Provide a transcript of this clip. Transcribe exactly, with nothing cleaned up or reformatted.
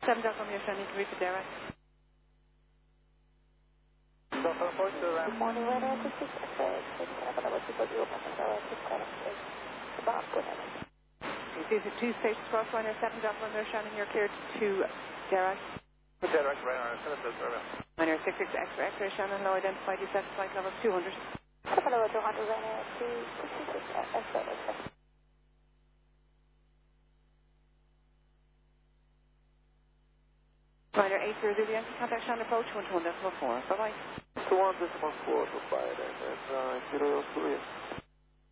seven Delta Romeo Shannon, can reach the direct. Good morning, Radar two six X-ray, These are two stations cross liner, seven Delta Romeo Shannon, you're cleared to direct. Direct, Radar, seven Delta. Liner six six X-ray, X-ray Shannon, low identified, you set flight level two hundred. Hello, two hundred, Radar two six X-ray, X-ray. Liner eight zero zero, Yankee, contact Shannon approach one two one decimal four. Bye-bye. two one decimal four to fire, that's uh, zero three.